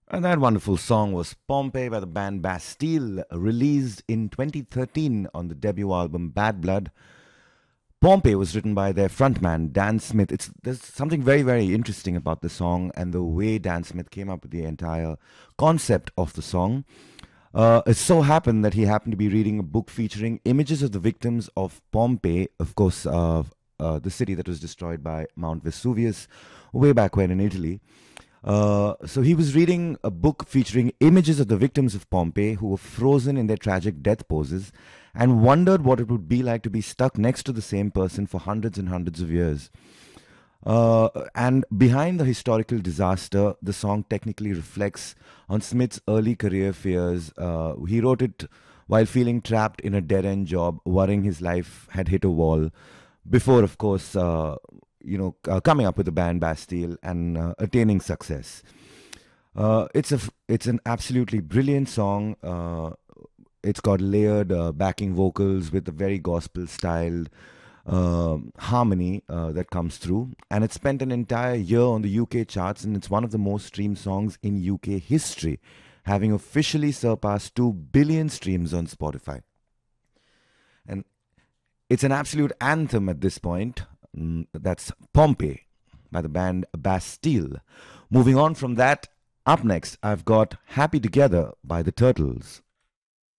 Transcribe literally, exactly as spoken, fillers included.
And that wonderful song was Pompeii by the band Bastille, released in twenty thirteen on the debut album Bad Blood. Pompeii was written by their frontman, Dan Smith. It's, there's something very, very interesting about the song and the way Dan Smith came up with the entire concept of the song. Uh, it so happened that he happened to be reading a book featuring images of the victims of Pompeii, of course, uh, uh, the city that was destroyed by Mount Vesuvius way back when in Italy. Uh, so he was reading a book featuring images of the victims of Pompeii who were frozen in their tragic death poses and wondered what it would be like to be stuck next to the same person for hundreds and hundreds of years. Uh, and behind the historical disaster, the song technically reflects on Smith's early career fears. Uh, he wrote it while feeling trapped in a dead end job, worrying his life had hit a wall, before, of course, uh, you know, uh, coming up with the band Bastille and uh, attaining success. Uh, it's a f- it's an absolutely brilliant song. Uh, it's got layered uh, backing vocals with a very gospel styled um harmony uh, that comes through, and it spent an entire year on the U K charts, and it's one of the most streamed songs in U K history, having officially surpassed two billion streams on Spotify. And it's an absolute anthem at this point. Mm, that's Pompeii by the band Bastille. Moving on from that, up next, I've got Happy Together by the Turtles.